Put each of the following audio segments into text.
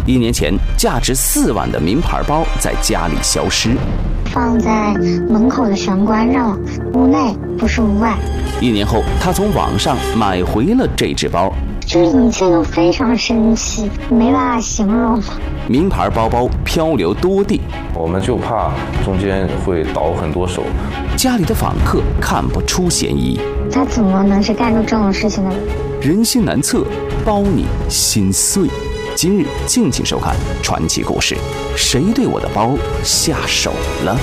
1年前，价值4万的名牌包在家里消失， 放在门口的玄关上，屋内不是屋外。 1年后，他从网上买回了这只包， 这一切都非常神奇，没办法形容。 名牌包包漂流多地， 我们就怕中间会倒很多手。 家里的访客看不出嫌疑， 他怎么能是干出这种事情的人？ 人心难测，包你心碎。今日敬请收看传奇故事，谁对我的包下手了？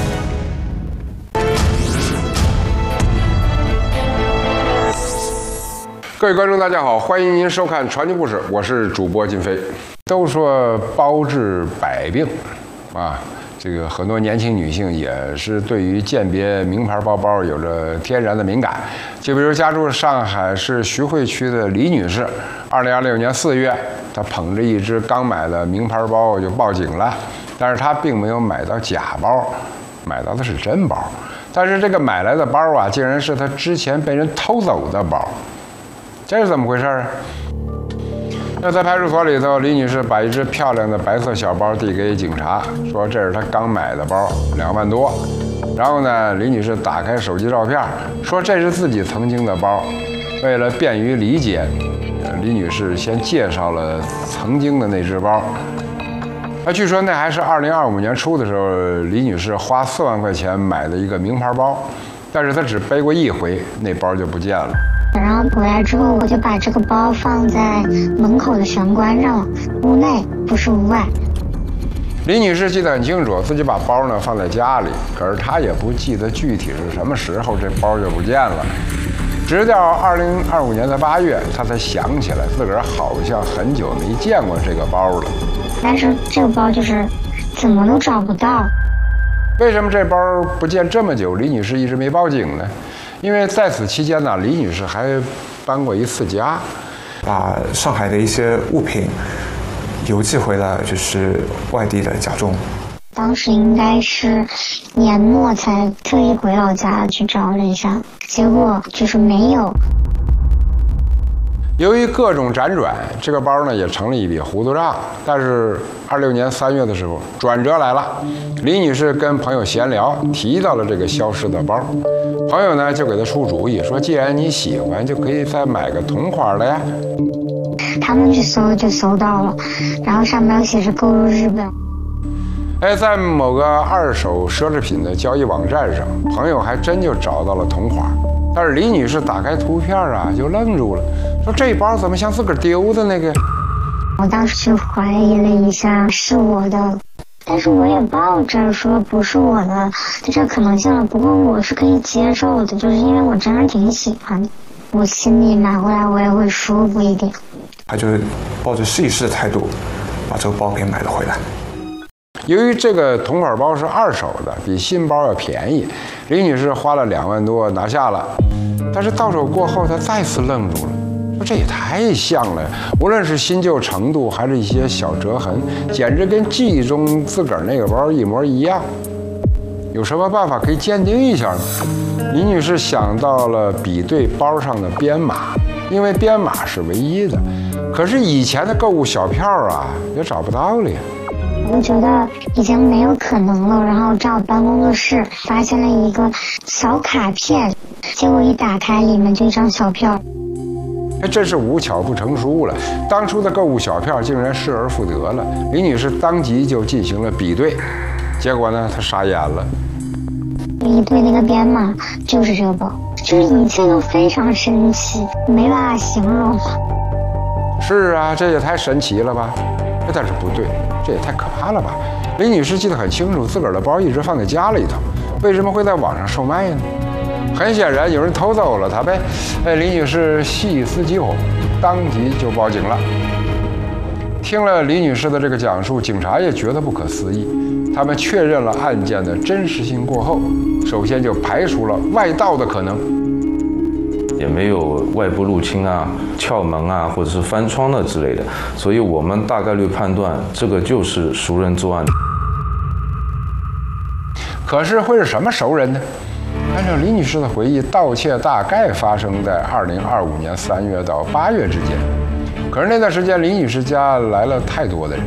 各位观众，大家好，欢迎您收看传奇故事，我是主播金飞。都说包治百病，这个很多年轻女性也是对于鉴别名牌包包有着天然的敏感。就比如家住上海市徐汇区的李女士，2026年4月，她捧着一只刚买的名牌包就报警了，但是她并没有买到假包，买到的是真包。但是这个买来的包啊，竟然是她之前被人偷走的包，这是怎么回事啊？那在派出所里头，李女士把一只漂亮的白色小包递给警察，说这是她刚买的包，2万多。然后呢，李女士打开手机照片，说这是自己曾经的包。为了便于理解，李女士先介绍了曾经的那只包。据说那还是2025年初的时候，李女士花4万块钱买的一个名牌包，但是她只背过1回，那包就不见了。 然后回来之后，我就把这个包放在门口的玄关上，屋内不是屋外。 李女士记得很清楚，自己把包呢放在家里，可是她也不记得具体是什么时候这包就不见了。直到2025年的8月，她才想起来自个儿好像很久没见过这个包了。 但是这个包就是怎么都找不到。 为什么这包不见这么久，李女士一直没报警呢？因为在此期间呢，李女士还搬过一次家， 把上海的一些物品邮寄回了就是外地的家中。 当时应该是年末才特意回老家去找了一下，结果就是没有。 由于各种辗转，这个包呢也成了一笔糊涂账。但是26年3月的时候，转折来了。李女士跟朋友闲聊，提到了这个消失的包。朋友呢就给她出主意，说既然你喜欢，就可以再买个同款的呀。 他们去搜就搜到了，然后上面写着购入日本。 在某个2手奢侈品的交易网站上，朋友还真就找到了同款。但是李女士打开图片啊，就愣住了，说这包怎么像自个儿丢的那个？ 我当时就怀疑了一下是我的，但是我也抱着说不是我的这可能性了。不过我是可以接受的，就是因为我真的挺喜欢的，我心里买回来我也会舒服一点。 他就抱着试一试的态度，把这个包给买了回来。 由于这个同款包是2手的，比新包要便宜，李女士花了2万多拿下了。但是到手过后，她再次愣住了，说这也太像了，无论是新旧程度，还是一些小折痕，简直跟记忆中自个儿那个包一模一样。有什么办法可以鉴定一下呢？李女士想到了比对包上的编码，因为编码是唯一的。可是以前的购物小票啊，也找不到了呀。 我觉得已经没有可能了，然后到办公作室发现了一个小卡片，结果一打开里面就一张小票。 真是无巧不成书了，当初的购物小票竟然失而复得了。李女士当即就进行了比对，结果呢，她傻眼了。 一对那个编码就是这个包，这一切都非常神奇，没办法形容。 是啊，这也太神奇了吧！但是不对，这也太可怕了吧！李女士记得很清楚，自个儿的包一直放在家里头，为什么会在网上售卖呢？很显然有人偷走了它呗。李女士细思极恐，当即就报警了。听了李女士的这个讲述，警察也觉得不可思议。他们确认了案件的真实性过后，首先就排除了外盗的可能。 也没有外部入侵啊、撬门啊，或者是翻窗的之类的，所以我们大概率判断这个就是熟人作案。 可是会是什么熟人呢？按照李女士的回忆，盗窃大概发生在2025年3月到8月之间。可是那段时间，李女士家来了太多的人，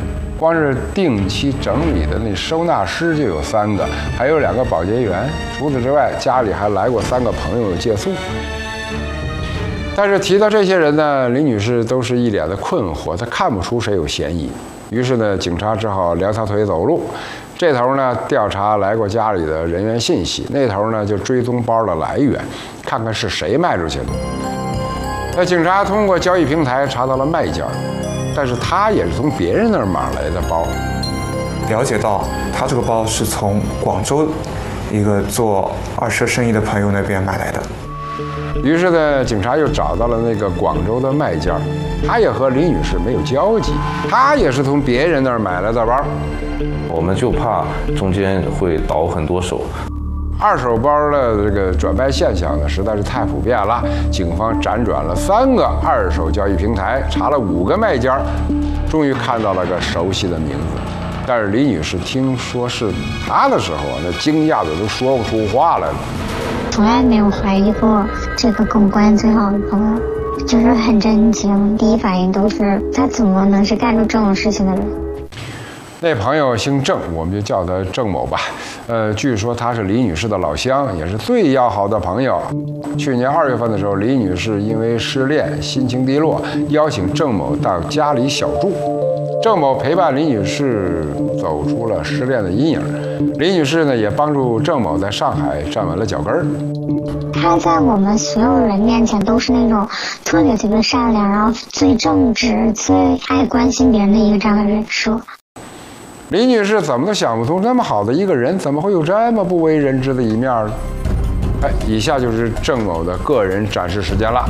光是定期整理的那收纳师就有3个，还有2个保洁员。除此之外，家里还来过3个朋友借宿。但是提到这些人呢，李女士都是一脸的困惑，她看不出谁有嫌疑。于是呢，警察只好两条腿走路。这头呢调查来过家里的人员信息，那头呢就追踪包的来源，看看是谁卖出去的。那警察通过交易平台查到了卖家，但是他也是从别人那儿买来的包。 了解到他这个包是从广州一个做二手生意的朋友那边买来的。 于是呢，警察又找到了那个广州的卖家，他也和李女士没有交集，他也是从别人那儿买来的包。 我们就怕中间会倒很多手。 二手包的这个转卖现象呢，实在是太普遍了。警方辗转了3个二手交易平台，查了5个卖家，终于看到了个熟悉的名字。但是李女士听说是他的时候啊，那惊讶的都说不出话来了。 从来没有怀疑过这个跟我关系最好的朋友，就是很震惊，第一反应都是他怎么能是干出这种事情的人。 那朋友姓郑，我们就叫他郑某吧。据说他是李女士的老乡，也是最要好的朋友。去年2月份的时候，李女士因为失恋，心情低落，邀请郑某到家里小住。郑某陪伴李女士走出了失恋的阴影。李女士呢，也帮助郑某在上海站稳了脚跟儿。 他在我们所有人面前都是那种特别善良，然后最正直、最爱关心别人的一个这样的人设。 李女士怎么都想不通，那么好的一个人，怎么会有这么不为人知的一面呢？以下就是郑某的个人展示时间了。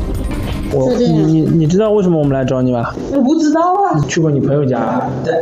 你知道为什么我们来找你吗？ 我不知道啊。 你去过你朋友家？ 对。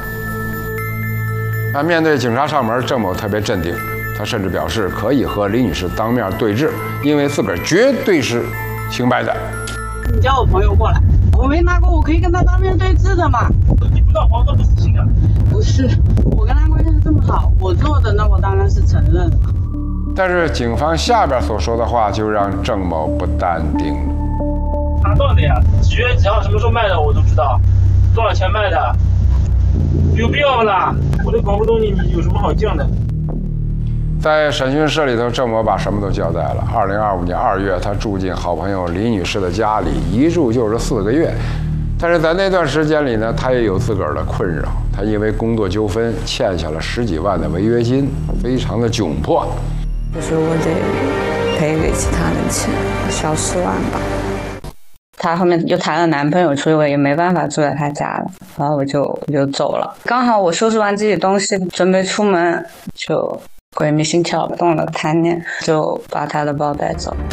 面对警察上门，郑某特别镇定，他甚至表示可以和李女士当面对质，因为自个儿绝对是清白的。 你叫我朋友过来，我没拿过，我可以跟他当面对质的嘛。 你不到黄河不死心啊？ 不是，我跟他关系这么好，我做的那我当然是承认了。 但是警方下边所说的话就让郑某不淡定了。 拿到的呀，几月几号什么时候卖的我都知道，多少钱卖的，有必要不啦？我都搞不懂你有什么好犟的。 在审讯室里头，郑某把什么都交代了。2025年2月，他住进好朋友李女士的家里，一住就是4个月。但是在那段时间里呢，他也有自个儿的困扰。他因为工作纠纷欠下了10几万的违约金，非常的窘迫。 就是我得赔给其他人钱，小10万吧。她后面就谈了男朋友，所以我也没办法住在她家了，然后我就走了。刚好我收拾完自己东西，准备出门，就鬼迷心窍动了贪念，就把她的包带走。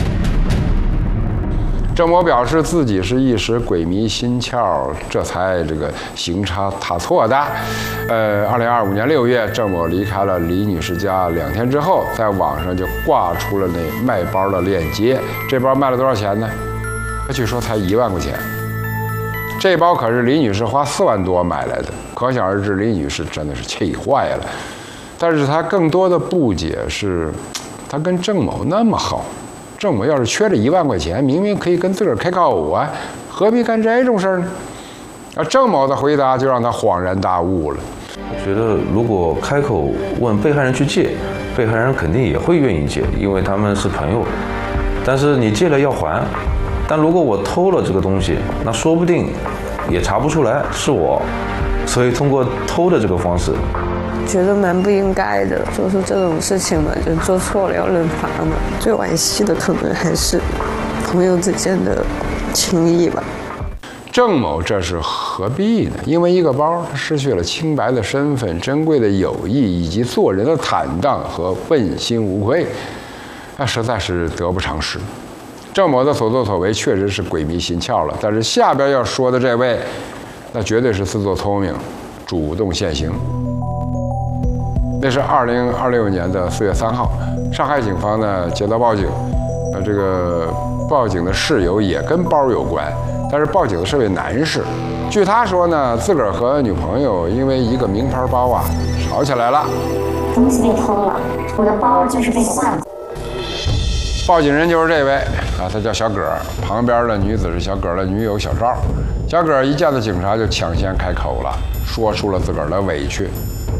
郑某表示自己是一时鬼迷心窍，这才这个行差踏错的。2025年6月，郑某离开了李女士家2天之后，在网上就挂出了那卖包的链接。这包卖了多少钱呢？据说才1万块钱。这包可是李女士花4万多买来的，可想而知，李女士真的是气坏了。但是她更多的不解是，她跟郑某那么好。郑某要是缺这1万块钱，明明可以跟自个儿开口啊，何必干这种事儿呢？郑某的回答就让他恍然大悟了。 我觉得如果开口问被害人去借，被害人肯定也会愿意借，因为他们是朋友。但是你借了要还，但如果我偷了这个东西，那说不定也查不出来是我，所以通过偷的这个方式。 觉得蛮不应该的，就是这种事情嘛，就做错了要认罚嘛。最惋惜的可能还是朋友之间的情谊吧。 郑某这是何必呢？因为一个包，他失去了清白的身份、珍贵的友谊以及做人的坦荡和问心无愧，那实在是得不偿失。郑某的所作所为确实是鬼迷心窍了，但是下边要说的这位，那绝对是自作聪明，主动现行。那是2026年的4月3号，上海警方呢接到报警，这个报警的事由也跟包有关，但是报警的是位男士。据他说呢，自个儿和女朋友因为一个名牌包啊吵起来了， 东西被偷了，我的包就是被换了。 报警人就是这位啊，他叫小葛，旁边的女子是小葛的女友小赵。小葛一见到警察就抢先开口了，说出了自个儿的委屈。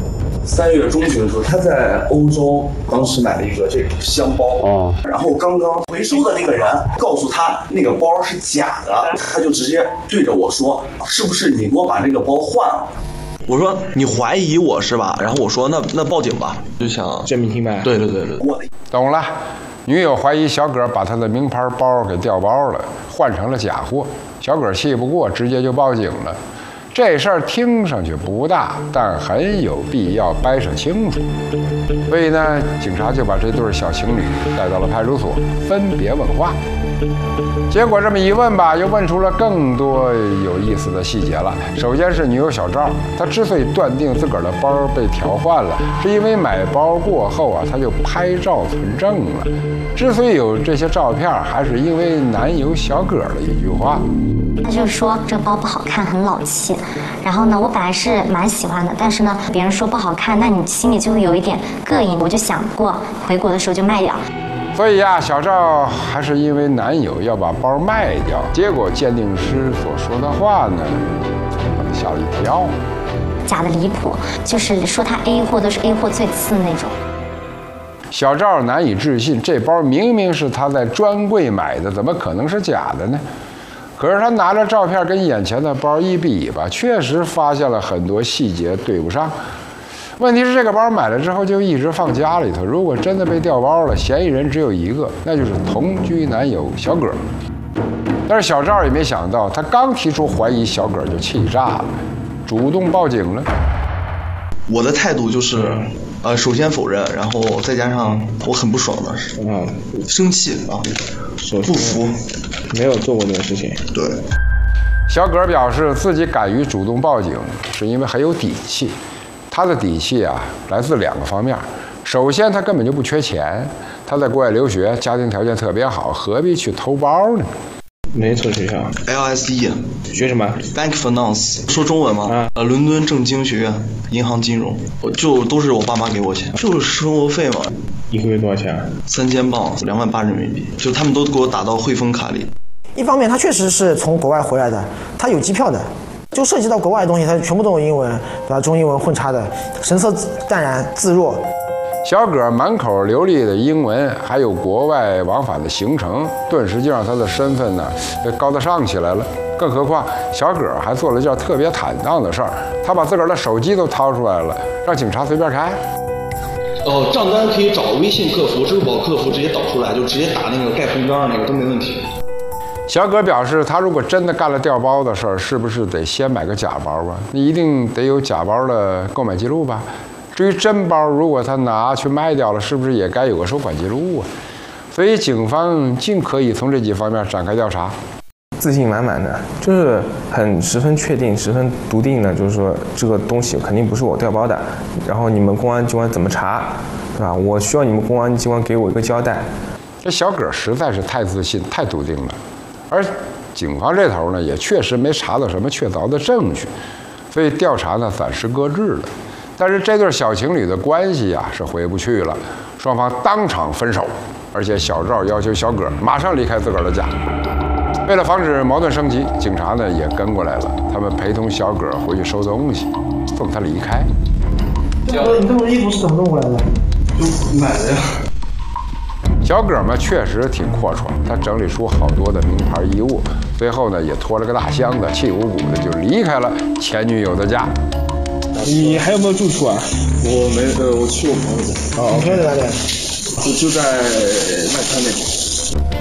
3月中旬的时候，他在欧洲当时买了一个这个箱包，然后刚刚回收的那个人告诉他那个包是假的，他就直接对着我说：“是不是你给我把这个包换了？”我说：“你怀疑我是吧？”然后我说：“那报警吧。”就想证明清白。 对， 懂了。女友怀疑小葛把他的名牌包给调包了，换成了假货。小葛气不过，直接就报警了。这事儿听上去不大，但很有必要掰扯清楚。所以呢，警察就把这对小情侣带到了派出所，分别问话。结果这么一问吧，又问出了更多有意思的细节了。首先是女友小赵，她之所以断定自个儿的包被调换了，是因为买包过后啊，她就拍照存证了。之所以有这些照片，还是因为男友小葛的一句话。 他就说这个包不好看，很老气。然后呢，我本来是蛮喜欢的，但是呢，别人说不好看，那你心里就会有一点膈应。我就想过回国的时候就卖掉。 所以呀，小赵还是因为男友要把包卖掉，结果鉴定师所说的话呢，把他吓了一跳。 假的离谱，就是说他 A 货都是 A 货最次那种。 小赵难以置信，这包明明是他在专柜买的，怎么可能是假的呢？可是他拿着照片跟眼前的包一比吧，确实发现了很多细节对不上。问题是这个包买了之后就一直放家里头，如果真的被调包了，嫌疑人只有一个，那就是同居男友小葛。但是小赵也没想到，他刚提出怀疑，小葛就气炸了，主动报警了。 我的态度就是，首先否认，然后再加上我很不爽的，生气啊，不服， 没有做过这个事情。 对。 小葛表示自己敢于主动报警，是因为很有底气。他的底气啊，来自2个方面。首先，他根本就不缺钱，他在国外留学，家庭条件特别好，何必去偷包呢？ 没错，学校 LSE 学什么 ？Bank Finance， 说中文吗？伦敦政经学院银行金融，就都是我爸妈给我钱，就是生活费嘛。 一个月多少钱 ？3000镑，28000人民币，就他们都给我打到汇丰卡里。 一方面，他确实是从国外回来的，他有机票的。就涉及到国外的东西，它全部都有英文，对吧？中英文混插的，神色淡然自若。 小葛满口流利的英文，还有国外往返的行程，顿时就让他的身份呢高大上起来了。更何况小葛还做了一件特别坦荡的事儿，他把自个儿的手机都掏出来了，让警察随便开。 账单可以找微信客服、支付宝客服直接导出来，就直接打那个盖红章那个都没问题。 小葛表示，他如果真的干了调包的事儿，是不是得先买个假包啊？那一定得有假包的购买记录吧？至于真包，如果他拿去卖掉了，是不是也该有个收款记录啊？所以警方尽可以从这几方面展开调查。 自信满满的，就是十分确定、十分笃定的，就是说这个东西肯定不是我调包的。然后你们公安机关怎么查，对吧？我需要你们公安机关给我一个交代。 这小葛实在是太自信、太笃定了。而警方这头呢，也确实没查到什么确凿的证据，所以调查呢暂时搁置了。但是这对小情侣的关系啊是回不去了，双方当场分手，而且小赵要求小葛马上离开自个儿的家。为了防止矛盾升级，警察呢也跟过来了，他们陪同小葛回去收东西，送他离开。 你这么多衣服是怎么弄过来的？ 就买的呀。 小葛嘛确实挺阔绰，他整理出好多的名牌衣物，最后呢也拖了个大箱子，气鼓鼓的就离开了前女友的家。 你还有没有住处啊？ 我没，我去我朋友家。 你朋友在哪里？ 就在外滩那边。